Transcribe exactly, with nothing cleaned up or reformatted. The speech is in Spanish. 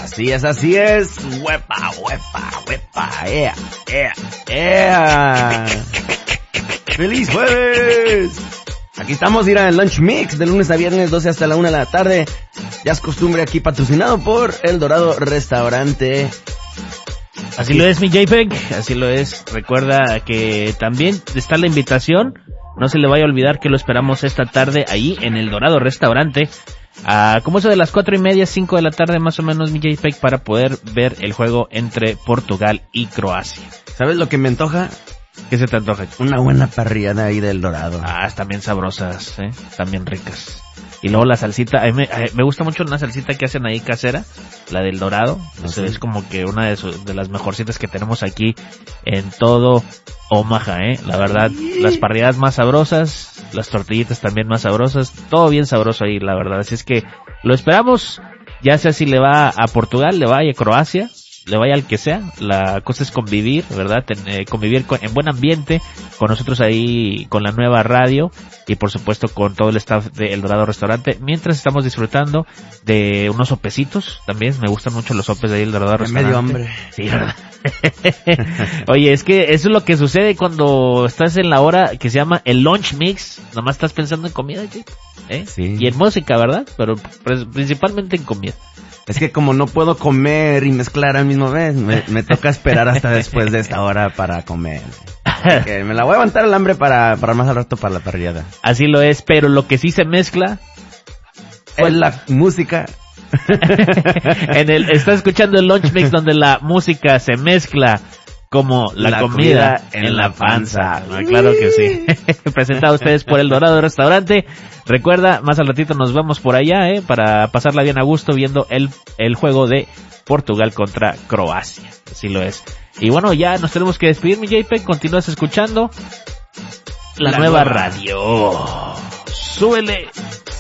Así es, así es. Huepa, huepa, huepa. ¡Ea, ea, ea! ¡Feliz jueves! Aquí estamos, ir al Lunch Mix de lunes a viernes, doce hasta la una de la tarde. Ya es costumbre aquí, patrocinado por El Dorado Restaurante. Así lo es, mi JPEG, así lo es. Recuerda que también está la invitación. No se le vaya a olvidar que lo esperamos esta tarde ahí en El Dorado Restaurante. Ah, como eso de las cuatro y media, cinco de la tarde más o menos, mi JPEG, para poder ver el juego entre Portugal y Croacia. ¿Sabes lo que me antoja? ¿Qué se te antoja? Una buena parrillada ahí del Dorado. Ah, están bien sabrosas, ¿eh? Están bien ricas. Y luego la salsita, a mí me, a, me gusta mucho una salsita que hacen ahí casera, la del Dorado. ¿Ah, sí? Es como que una de, su, de las mejorcitas que tenemos aquí en todo Omaha, ¿eh? La verdad, sí. Las parrilladas más sabrosas, las tortillitas también más sabrosas, todo bien sabroso ahí, la verdad. Así es que lo esperamos, ya sea si le va a Portugal, le vaya a Croacia, le vaya al que sea. La cosa es convivir, ¿verdad? Ten, eh, convivir con, en buen ambiente con nosotros ahí, con la nueva radio y por supuesto con todo el staff de El Dorado Restaurante, mientras estamos disfrutando de unos sopecitos. También me gustan mucho los sopes de ahí El Dorado Restaurante. Medio hambre. Sí, ¿verdad? Oye, es que eso es lo que sucede cuando estás en la hora que se llama el Lunch Mix. Nomás estás pensando en comida, ¿eh? Sí. Y en música, ¿verdad? Pero principalmente en comida. Es que como no puedo comer y mezclar al mismo vez, me, me toca esperar hasta después de esta hora para comer. Que me la voy a aguantar el hambre para, para más al rato para la parrillada. Así lo es, pero lo que sí se mezcla es la música. en el, está escuchando el Lunch Mix donde la música se mezcla como la, la comida, comida en, en la panza. panza. Claro que sí. Presentado a ustedes por El Dorado Restaurante. Recuerda, más al ratito nos vemos por allá, eh, para pasarla bien a gusto viendo el, el juego de Portugal contra Croacia. Así lo es. Y bueno, ya nos tenemos que despedir, mi JPEG. Continúas escuchando la, la nueva, nueva radio. Súbele.